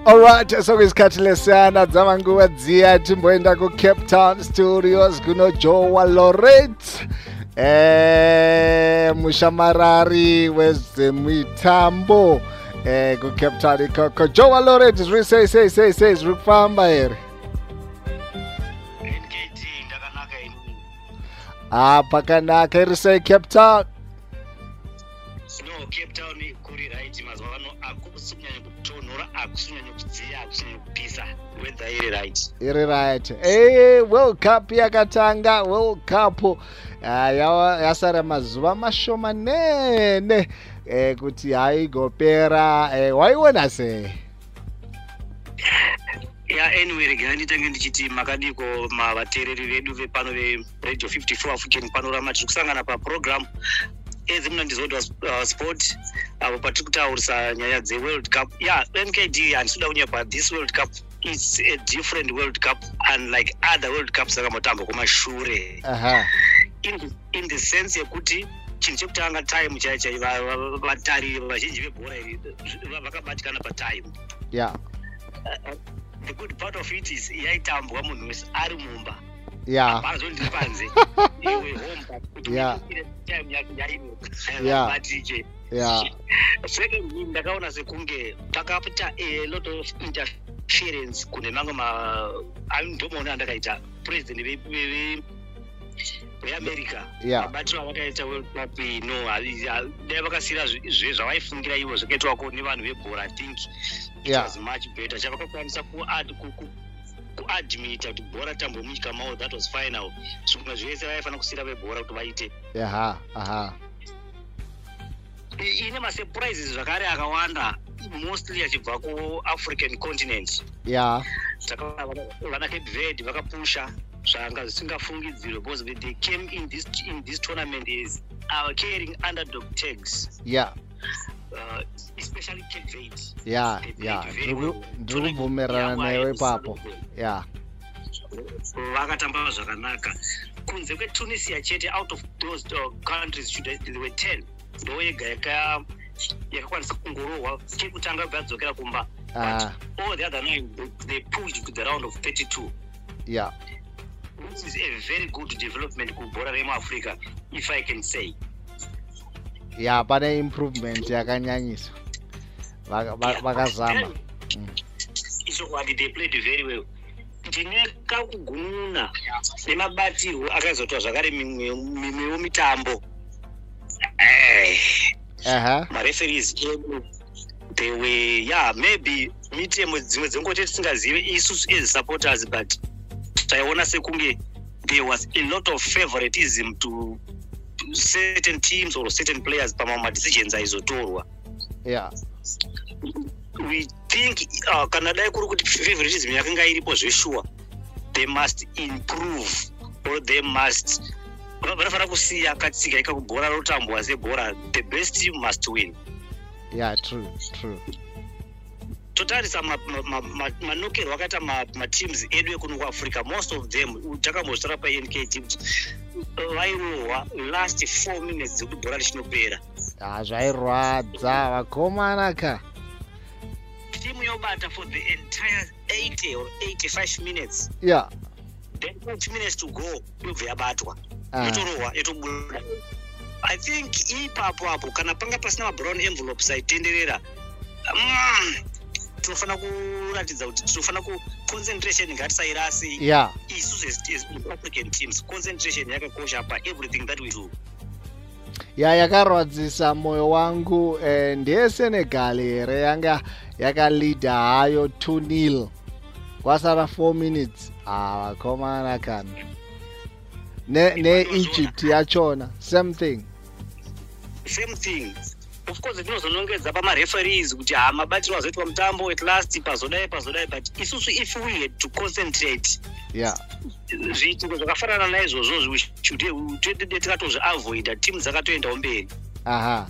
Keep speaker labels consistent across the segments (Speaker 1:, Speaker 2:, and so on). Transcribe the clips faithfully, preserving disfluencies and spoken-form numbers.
Speaker 1: Alright, so isikhathi lesiyana dzama nguwa dziya timboenda ku Cape Town Studios kuno Joe Loret eh mushamarari wezemitambo eh ku Cape Town ko Joe Loret is say say say say rikufamba here
Speaker 2: N K T ndakanaka inu
Speaker 1: ah pakanaka iri say Cape Town
Speaker 2: no Cape Town kuri right mazwano akusunyanya kutonora akusunyanya kudziya akusunyanya kupisa weather iri right
Speaker 1: iri right eh World Cup yakatanga World Cup uh, yasara mazuva mashoma nene eh kuti haigopera eh waiona sei
Speaker 2: ya anyway regai nditange ndichiti makadiko mavateereri vedu vepano veRadio fifty-four African Panorama tiri kusangana paprogram ezi muna ndizodwa uh, sport avo patiri kutaurisa nyaya dzeWorld Cup yeah N K D handisuda kunyepa this World Cup is a different World Cup unlike other World Cups akamotamba kumashure
Speaker 1: aha
Speaker 2: in the, in the sense yekuti chinhu chekutanga time chai chai vatari vazhinji vebhora iri vakabatikana patime
Speaker 1: yeah
Speaker 2: uh, the good part of it is yaitambwa munhu wese ari mumba
Speaker 1: yeah
Speaker 2: bazondiri panze iwe home
Speaker 1: yeah
Speaker 2: time yake yaino
Speaker 1: yeah
Speaker 2: batike
Speaker 1: yeah
Speaker 2: secondly ndakaona sekunge takapita a lot of interference kune mamwe ma ndomaona andakaita president ve veAmerica mabatiro avakaita World Cup no dai vakasira zve zvavaifungira ivo zvakaitwako nevanhu vebhora I think it was much better chavakakwanisa kuadmita kuti bhora tambo munyika mavo that was final zvimwe zvese vaifana kusira vebhora kuti vaite
Speaker 1: aha aha
Speaker 2: ine masurprises zvakare akawanda mostly achibva kuAfrican continent
Speaker 1: yeah
Speaker 2: vana Cape Verde vakapusha zvanga zvisingafungidzirwe because they came in this in this tournament is our carrying underdog tags
Speaker 1: yeah
Speaker 2: uh, especially Cape Verde
Speaker 1: yeah yeah ndiri kubvumirana newe papo yeah
Speaker 2: vakatamba zvakanaka kunze kweTunisia chete out of those uh, countries should there were ten ndo yega yaka yakakwanisa kungorohwa chekutanga bvadzokera kumba
Speaker 1: uh,
Speaker 2: all the other nine they pushed to the round of thirty-two
Speaker 1: yeah
Speaker 2: this is a very good development kubhora remuAfrica if I can say
Speaker 1: yeah pane improvement yakanyanyiswa vakazama
Speaker 2: iso kwadi they played very well ndine kakugununa nemabatirwo akazotwa zvakare mimwewo mitambo eh
Speaker 1: aha
Speaker 2: ma referees they were yeah maybe mitemo dzimwe dzengote tisingazive isusu as supporters but taiona sekunge there was a lot of favoritism to, to certain teams or certain players pamama decisions aizotorwa
Speaker 1: yeah
Speaker 2: we think uh, kana dai kuri kuti favoritism yakanga iripo zvesure they must improve or they must vanofana kusiya katsika ika kubhora rotambwa sebhora the best team must win
Speaker 1: yeah true true
Speaker 2: totarisa manokerwo akaita mateams edu ekuno kuAfrica most of them takambozvitara paN K T vairohwa last four minutes dzekuti bhora richinopera
Speaker 1: ah zvairwadza vakomana ka
Speaker 2: team yobata for the entire eighty or eighty-five minutes
Speaker 1: yeah
Speaker 2: then two minutes to go yobva yabatwa yotorohwa yotobuda I think ipapo apo kana panga pasina brown envelopes aitenderera tinofana kuratidza kuti tinofana ku concentration ngatisairasi
Speaker 1: yeah
Speaker 2: isusu as African teams concentration yakakosha pa everything that we do
Speaker 1: ya yakarwadzisa moyo wangu eh, ndiye Senegal here yanga yakalead hayo two nil kwasara four minutes ah vakomana kana ne ne Egypt yachona same thing
Speaker 2: same thing of course tinozonongedza pamareferees kuti ha mabatiro azoitwa mutambo at last pazodai pazodai but isusu if we had to concentrate
Speaker 1: yeah
Speaker 2: zviitiko zvakafanana naizvozvo tikatozviavoida timu dzakatoendawo mberi
Speaker 1: aha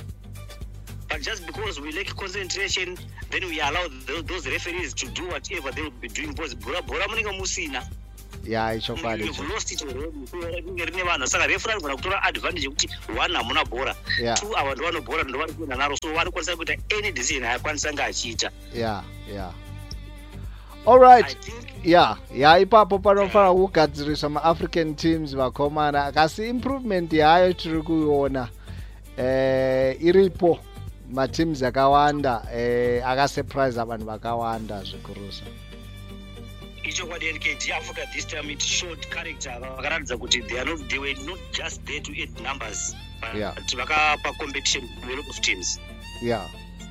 Speaker 2: but just because we lack concentration then we allow those referees to do whatever they will be doing because bhora bhora munenge musina
Speaker 1: yeah ichokwadi
Speaker 2: you've lost it already rine vanhu saka referee anogona kutora advantage yekuti one hamuna bhora two ava ndo vanobhora ndo vari kuenda naro so vanokwanisa kuita any decision ayakwanisa nga achiita
Speaker 1: yeah yeah All
Speaker 2: I
Speaker 1: right.
Speaker 2: think
Speaker 1: Yeah, yeah, ipapo panofanira kugadziriswa ma-African teams vakomana kasi improvement yayo tiri kuiona eh, iripo mateams akawanda eh, akasurprise vanhu vakawanda zvikurusa.
Speaker 2: ichokwadi N K G Africa this time it showed character vakaratidza kuti they are not they were not just there to add numbers but
Speaker 1: Yeah.
Speaker 2: vakapa competition to a lot of teams.
Speaker 1: Yeah.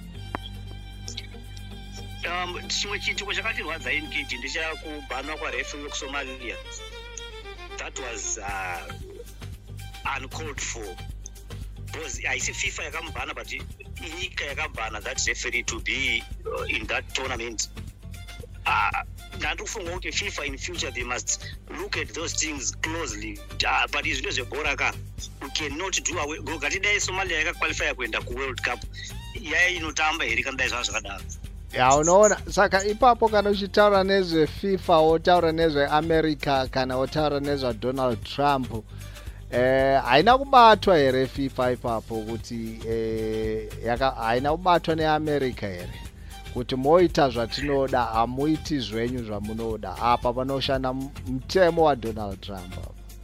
Speaker 2: Um, chimwe chitiko chakatirwadza N K G ndechakubhanwa kwareferee wekusomalia. That was uh, uncalled for because haisi FIFA yakamubhana but inyika yakabhana that referee to be uh, in that tournament. Ndandikufunga kuti FIFA in future they must look at those things closely. Uh, but izvino zvebhora ka we cannot do away ngati dai Somalia yakaqualify kuenda kuWorld Cup yaya inotamba here kana dai zvava zvakadaro.
Speaker 1: Ya unoona saka ipapo kana uchitaura nezveFIFA wotaura nezveAmerica kana wotaura nezvaDonald Trump eh haina kubatwa here FIFA ipapo kuti eh yaka haina kubatwa neAmerica here kuti moita zvatinoda hamuiti zvenyu zvamunoda apa panoshanda mutemo waDonald Trump.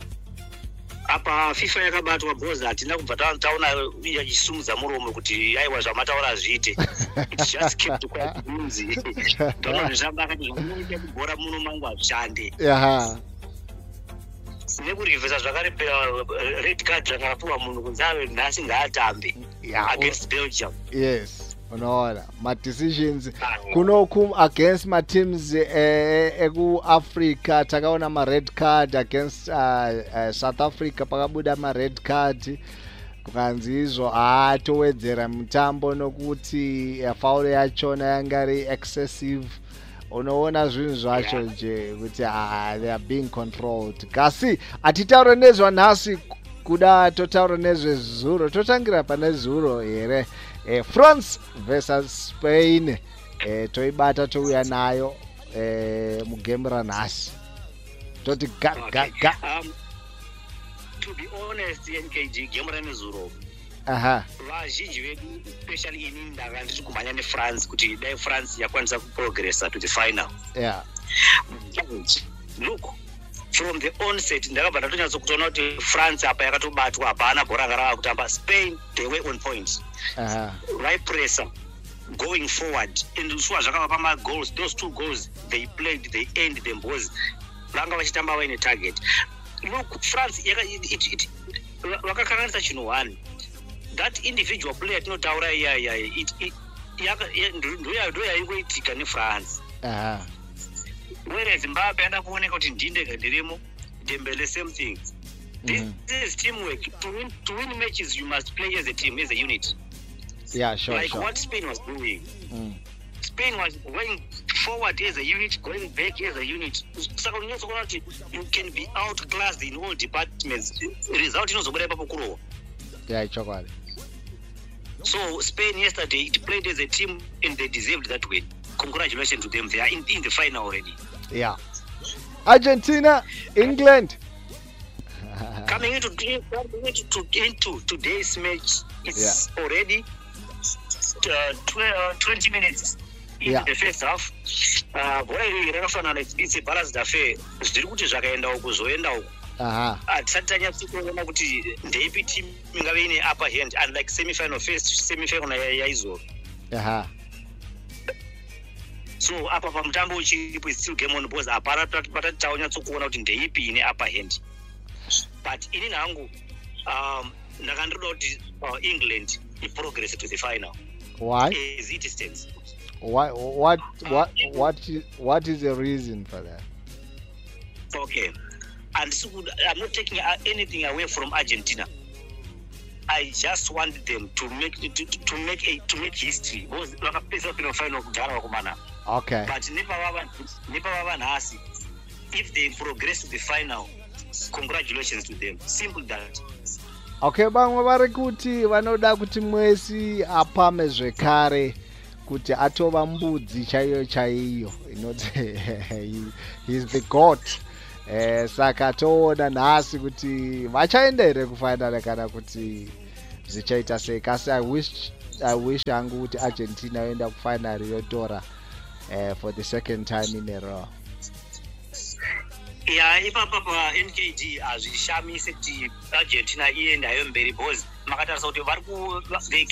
Speaker 2: Apa FIFA yakabatwa because hatina kubva taona yachisumudza muromo kuti aiwa zvamataura zviite. It's just kept quite easy. Donald Trump akati zvamunoita kubhora muno mangu hazvishande.
Speaker 1: Yaha.
Speaker 2: Nekurivhesa zvakare red card zvakapuwa munhu kunzi ave nhasi ngaatambe against Belgium.
Speaker 1: Yes. Unoona ma-decisions kunoku against ma-teams eku-Africa takaona ma-red card against uh, uh, South Africa pakabuda ma-red card kukanzi izvo haatowedzera mutambo nokuti faul yachona yanga iri excessive. Unoona zvinhu zvacho je kuti they are being controlled. Kasi hatitaure nezvanhasi kuda totaura nezvezuro totangira pane zuro here. Eh, France versus Spain eh, toibata touya nayo eh, mugame ranhasi toti ga, ga, ga.
Speaker 2: Um, to be honest N K G game ranezuro
Speaker 1: aha
Speaker 2: vazhinji vedu especially inini ndanga ndiri kumhanya neFrance kuti dai France yakwanisa kuprogressa to the final.
Speaker 1: Yeah.
Speaker 2: Look from the onset ndakabva ndatonyatsokutoona kuti France apa yakatobatwa hapana bhora rava kutamba. Spain they were on point.
Speaker 1: Uh-huh.
Speaker 2: Right pressure going forward and swa zvakavapa magoals those two goals they played they end them because vanga vachitamba vaine target. Look France vakakanganisa chinhu one that individual player tinotaura iyaya ndo yaingoitika neFrance.
Speaker 1: Uh-huh.
Speaker 2: Whereas Zimbabwe yada kuoneka kuti ndinde ndirimo Dembele same thing. This mm-hmm. is teamwork. To win to win matches you must play as a team, as a unit.
Speaker 1: Yeah, sure,
Speaker 2: like
Speaker 1: sure.
Speaker 2: what Spain was doing.
Speaker 1: Mm.
Speaker 2: Spain was going forward as a unit, going back as a unit. So you can be outclassed in all departments. Result inozobuda ipapo kurowa.
Speaker 1: Yeah, chokwadi.
Speaker 2: So Spain yesterday it played as a team and they deserved that win. Congratulations to them. They are in, in the final already.
Speaker 1: Yeah. Argentina, England.
Speaker 2: Coming into, coming into, to, into today's match, it's yeah. already uh, tw- uh, twenty minutes in yeah. the first half. Uh, it's a balanced affair. Zviri kuti zvakaenda uku zvoenda uku. Hatisati tanyatsokuona kuti ndeipi team ingave ine upper hand unlike semi-final first semi-final yaizova.
Speaker 1: Aha.
Speaker 2: So apa pamutambo uchiripo is still game on because hapana patati taonyatsokuona kuti ndeipi ine upper hand. But inini hangu um ndakandoda kuti uh, England iprogress to the final.
Speaker 1: Why?
Speaker 2: As it stands.
Speaker 1: Why? What? What? What? Is, what is the reason for that?
Speaker 2: Okay, and so I'm not taking anything away from Argentina. I just want them to make to, to make a to make history. Because like a piece of final kumana.
Speaker 1: Okay.
Speaker 2: But nipa baba nipa baba nasi. If they progress to the final, congratulations to them. Simple that.
Speaker 1: Okay, bamwe vari kuti vanoda kuti mwesi apame zvekare kuti atova mbudzi chaiyo chaiyo inoti he is the god. Eh, saka toona nhasi kuti vachaenda here kufinal kana kuti zvichaita sei. Kasi I wish I wish hangu kuti Argentina yoenda kufinal yotora uh, for the second time in a row.
Speaker 2: ya ipapa pa N K G azvishamise kuti Argentina iendayo mberi because makatarisa kuti vari ku